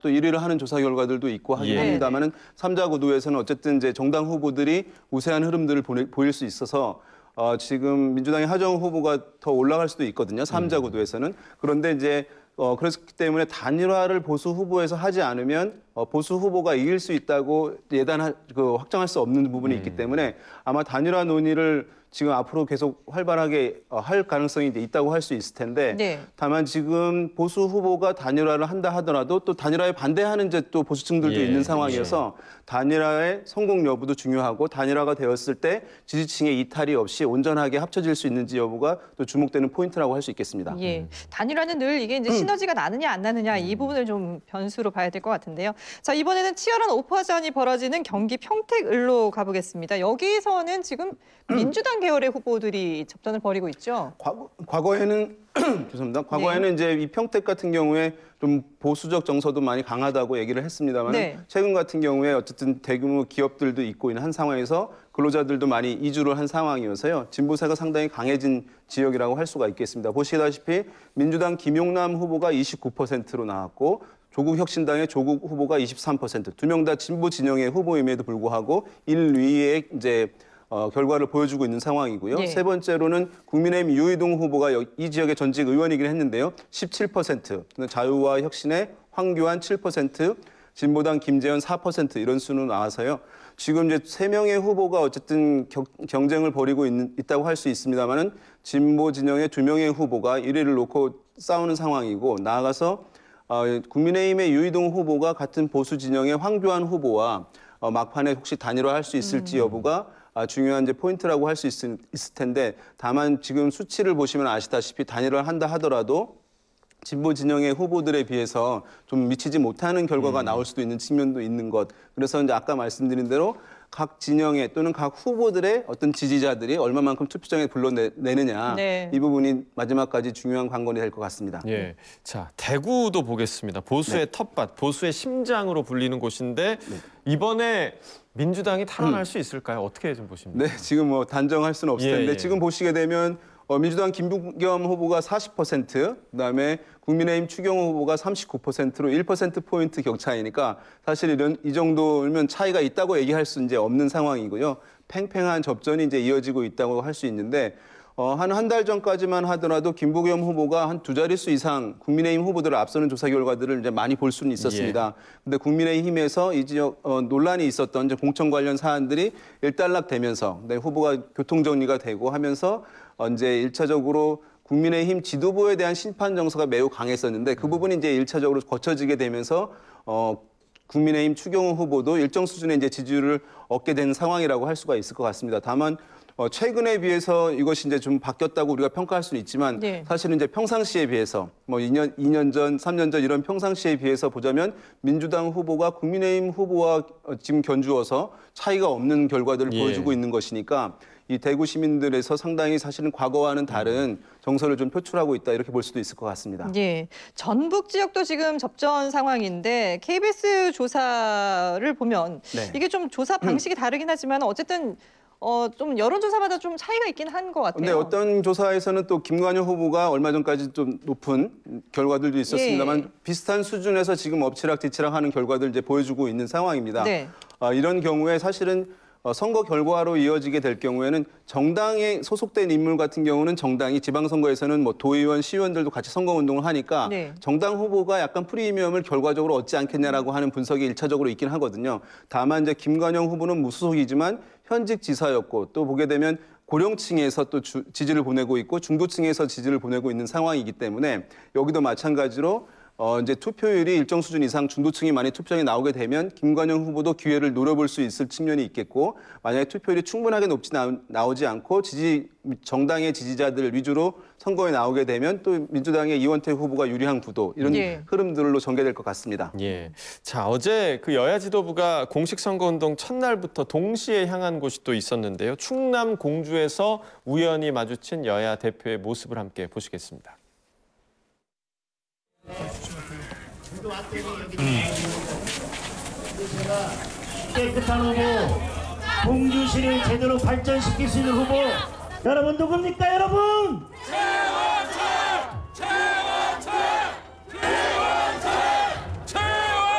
또 1위를 하는 조사 결과들도 있고 하긴 합니다만은 3자 구도에서는 어쨌든 이제 정당 후보들이 우세한 흐름들을 보일 수 있어서 지금 민주당의 하정우 후보가 더 올라갈 수도 있거든요. 3자 구도에서는. 그런데 이제 그렇기 때문에 단일화를 보수 후보에서 하지 않으면 보수 후보가 이길 수 있다고 확정할 수 없는 부분이 있기 때문에 아마 단일화 논의를 지금 앞으로 계속 활발하게 할 가능성이 이제 있다고 할 수 있을 텐데 네. 다만 지금 보수 후보가 단일화를 한다 하더라도 또 단일화에 반대하는 이제 또 보수층들도 있는 상황이어서 단일화의 성공 여부도 중요하고 단일화가 되었을 때 지지층의 이탈이 없이 온전하게 합쳐질 수 있는지 여부가 또 주목되는 포인트라고 할 수 있겠습니다. 예, 단일화는 늘 이게 이제 시너지가 나느냐 안 나느냐 이 부분을 좀 변수로 봐야 될 것 같은데요. 자, 이번에는 치열한 오파전이 벌어지는 경기 평택을로 가보겠습니다. 여기서는 지금 민주당 계열의 후보들이 접전을 벌이고 있죠. 과거에는 죄송합니다. 과거에는 이제 이 평택 같은 경우에 좀 보수적 정서도 많이 강하다고 얘기를 했습니다만 최근 같은 경우에 어쨌든 대규모 기업들도 있고 있는 한 상황에서 근로자들도 많이 이주를 한 상황이어서요. 진보세가 상당히 강해진 지역이라고 할 수가 있겠습니다. 보시다시피 민주당 김용남 후보가 29%로 나왔고 조국 혁신당의 조국 후보가 23%, 두 명 다 진보 진영의 후보임에도 불구하고 1위의 이제 결과를 보여주고 있는 상황이고요. 세 번째로는 국민의힘 유이동 후보가 이 지역의 전직 의원이긴 했는데요. 17%, 자유와 혁신의 황교안 7%, 진보당 김재현 4% 이런 수는 나와서요. 지금 이제 3명의 후보가 어쨌든 경쟁을 벌이고 있다고 할 수 있습니다만은 진보 진영의 2명의 후보가 1위를 놓고 싸우는 상황이고 나아가서 국민의힘의 유이동 후보가 같은 보수 진영의 황교안 후보와 막판에 혹시 단일화할 수 있을지 여부가 중요한 이제 포인트라고 할 수 있을 텐데 다만 지금 수치를 보시면 아시다시피 단일화를 한다 하더라도 진보 진영의 후보들에 비해서 좀 미치지 못하는 결과가 나올 수도 있는 측면도 있는 것. 그래서 이제 아까 말씀드린 대로 각 진영의 또는 각 후보들의 어떤 지지자들이 얼마만큼 투표장에 불러내느냐 이 부분이 마지막까지 중요한 관건이 될 것 같습니다. 예, 자 대구도 보겠습니다. 보수의 텃밭, 보수의 심장으로 불리는 곳인데 이번에 민주당이 탈환할 수 있을까요? 어떻게 좀 보십니까? 네, 지금 뭐 단정할 수는 없을 텐데 지금 보시게 되면 민주당 김부겸 후보가 40%, 그다음에 국민의힘 추경호 후보가 39%로 1%포인트 격차이니까 사실 이 정도면 차이가 있다고 얘기할 수 이제 없는 상황이고요. 팽팽한 접전이 이제 이어지고 있다고 할 수 있는데 한 달 전까지만 하더라도 김부겸 후보가 한 2자릿수 이상 국민의힘 후보들을 앞서는 조사 결과들을 이제 많이 볼 수는 있었습니다. 근데 국민의힘에서 이 지역 논란이 있었던 이제 공천 관련 사안들이 일단락되면서 후보가 교통 정리가 되고 하면서 이제 1차적으로 국민의힘 지도부에 대한 심판 정서가 매우 강했었는데 그 부분이 이제 1차적으로 거쳐지게 되면서 국민의힘 추경호 후보도 일정 수준의 이제 지지율을 얻게 된 상황이라고 할 수가 있을 것 같습니다. 다만 최근에 비해서 이것이 이제 좀 바뀌었다고 우리가 평가할 수는 있지만 사실은 이제 평상시에 비해서 뭐 2년 전, 3년 전 이런 평상시에 비해서 보자면 민주당 후보가 국민의힘 후보와 지금 견주어서 차이가 없는 결과들을 보여주고 있는 것이니까 이 대구 시민들에서 상당히 사실은 과거와는 다른 정서를 좀 표출하고 있다 이렇게 볼 수도 있을 것 같습니다. 예, 전북 지역도 지금 접전 상황인데 KBS 조사를 보면 이게 좀 조사 방식이 다르긴 하지만 어쨌든 좀 여론조사마다 좀 차이가 있긴 한 것 같아요. 근데 어떤 조사에서는 또 김관영 후보가 얼마 전까지 좀 높은 결과들도 있었습니다만 비슷한 수준에서 지금 엎치락뒤치락 하는 결과들 이제 보여주고 있는 상황입니다. 이런 경우에 사실은 선거 결과로 이어지게 될 경우에는 정당에 소속된 인물 같은 경우는 정당이 지방선거에서는 뭐 도의원, 시의원들도 같이 선거운동을 하니까 정당 후보가 약간 프리미엄을 결과적으로 얻지 않겠냐라고 하는 분석이 1차적으로 있긴 하거든요. 다만 이제 김관영 후보는 무소속이지만 현직 지사였고 또 보게 되면 고령층에서 또 지지를 보내고 있고 중도층에서 지지를 보내고 있는 상황이기 때문에 여기도 마찬가지로 이제 투표율이 일정 수준 이상 중도층이 많이 투표장에 나오게 되면 김관영 후보도 기회를 노려볼 수 있을 측면이 있겠고 만약에 투표율이 충분하게 높지 나오지 않고 정당의 지지자들 위주로 선거에 나오게 되면 또 민주당의 이원택 후보가 유리한 구도 이런 흐름들로 전개될 것 같습니다. 자 어제 그 여야 지도부가 공식 선거운동 첫날부터 동시에 향한 곳이 또 있었는데요. 충남 공주에서 우연히 마주친 여야 대표의 모습을 함께 보시겠습니다. 제가 깨끗한 후보, 공주시를 제대로 발전시킬 수 있는 후보 여러분 누굽니까 여러분?